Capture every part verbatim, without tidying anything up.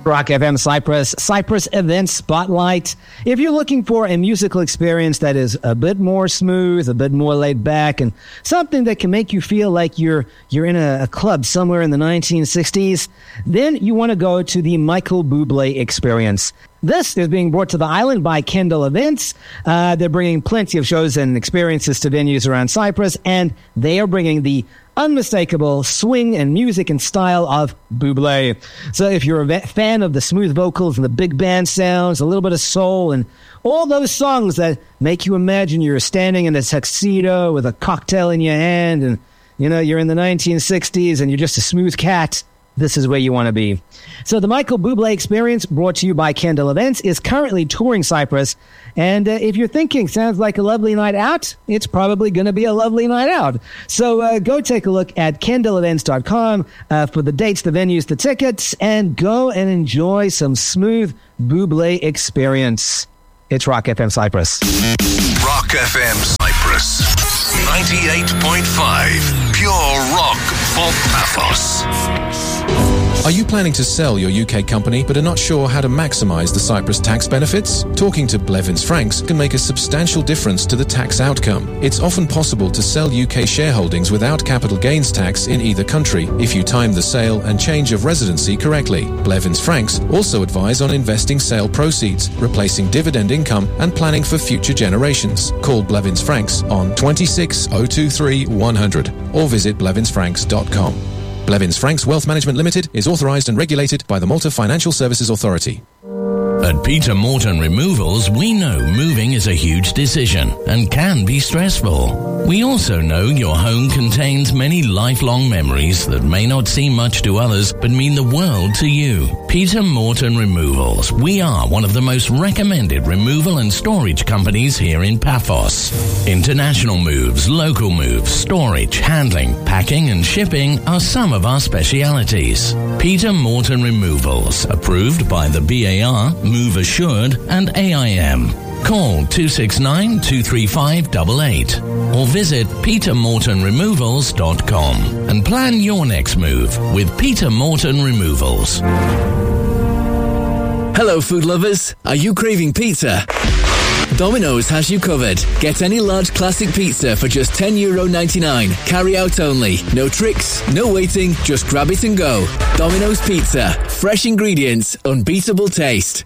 Rock F M Cyprus, Cyprus Event Spotlight. If you're looking for a musical experience that is a bit more smooth, a bit more laid back, and something that can make you feel like you're you're in a, a club somewhere in the nineteen sixties, then you want to go to the Michael Bublé Experience. This is being brought to the island by Kendall Events. Uh, they're bringing plenty of shows and experiences to venues around Cyprus, and they are bringing the unmistakable swing and music and style of Bublé. So if you're a fan of the smooth vocals and the big band sounds, a little bit of soul, and all those songs that make you imagine you're standing in a tuxedo with a cocktail in your hand, and you know you're in the nineteen sixties and you're just a smooth cat, this is where you want to be. So the Michael Bublé Experience, brought to you by Kendall Events, is currently touring Cyprus. And uh, if you're thinking, sounds like a lovely night out, it's probably going to be a lovely night out. So uh, go take a look at kendall events dot com uh, for the dates, the venues, the tickets, and go and enjoy some smooth Bublé experience. It's Rock F M Cyprus. Rock F M Cyprus, ninety-eight point five, pure rock for Paphos. Are you planning to sell your U K company but are not sure how to maximize the Cyprus tax benefits? Talking to Blevins Franks can make a substantial difference to the tax outcome. It's often possible to sell U K shareholdings without capital gains tax in either country if you time the sale and change of residency correctly. Blevins Franks also advise on investing sale proceeds, replacing dividend income and planning for future generations. Call Blevins Franks on twenty-six oh two three one hundred or visit blevins franks dot com. Blevins Franks Wealth Management Limited is authorised and regulated by the Malta Financial Services Authority. At Peter Morton Removals, we know moving is a huge decision and can be stressful. We also know your home contains many lifelong memories that may not seem much to others but mean the world to you. Peter Morton Removals. We are one of the most recommended removal and storage companies here in Paphos. International moves, local moves, storage, handling, packing and shipping are some of our specialities. Peter Morton Removals, approved by the B A R, Move Assured and A I M. Call two six nine, two three five, eight eight or visit peter morton removals dot com and plan your next move with Peter Morton Removals. Hello food lovers, are you craving pizza? Domino's has you covered. Get any large classic pizza for just ten euro ninety-nine. Carry out only. No tricks, no waiting, just grab it and go. Domino's Pizza. Fresh ingredients, unbeatable taste.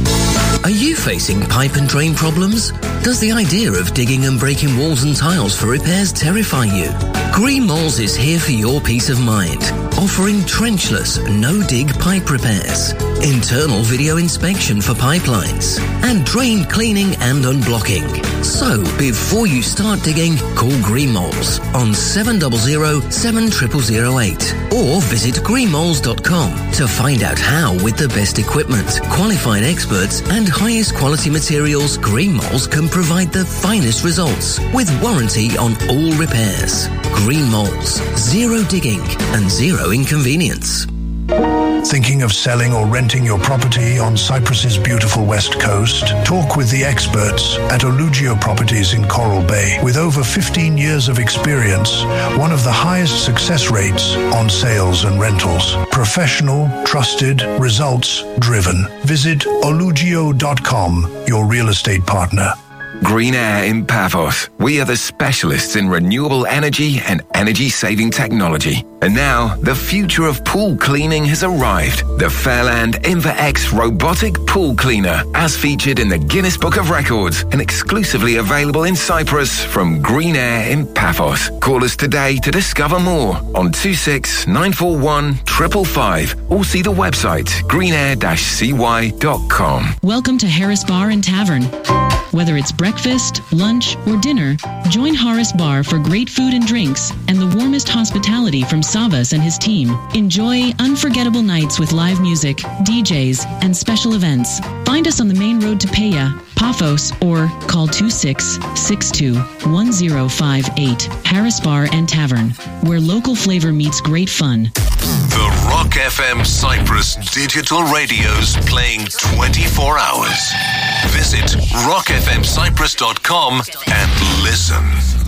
Are you facing pipe and drain problems? Does the idea of digging and breaking walls and tiles for repairs terrify you? Green Moles is here for your peace of mind, offering trenchless, no-dig pipe repairs, internal video inspection for pipelines, and drain cleaning and unblocking. So, before you start digging, call Green Moles on seven hundred, seven zero zero eight or visit green moles dot com to find out how, with the best equipment, qualified experts, and highest quality materials, Green Moles can provide the finest results with warranty on all repairs. Green Moles. Zero digging and zero inconvenience. Thinking of selling or renting your property on Cyprus's beautiful west coast? Talk with the experts at Olugio Properties in Coral Bay. With over fifteen years of experience, one of the highest success rates on sales and rentals. Professional, trusted, results driven. Visit olugio dot com, your real estate partner. Green Air in Paphos. We are the specialists in renewable energy and energy-saving technology. And now, the future of pool cleaning has arrived. The Fairland InvaX robotic pool cleaner, as featured in the Guinness Book of Records and exclusively available in Cyprus from Green Air in Paphos. Call us today to discover more on two six nine four one, five five five or see the website green air dash c y dot com. Welcome to Harris Bar and Tavern. Whether it's breakfast, lunch, or dinner, join Harris Bar for great food and drinks and the warmest hospitality from Savas and his team. Enjoy unforgettable nights with live music, D Js, and special events. Find us on the main road to Peja, Paphos, or call two six six two, one zero five eight. Harris Bar and Tavern, where local flavor meets great fun. The Rock F M Cyprus digital radios playing twenty-four hours. Visit rock f m cyprus dot com and listen.